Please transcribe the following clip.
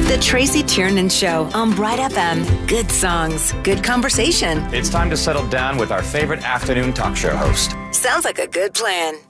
The Tracy Tiernan Show on Bright FM. Good songs, good conversation. It's time to settle down with our favorite afternoon talk show host. Sounds like a good plan.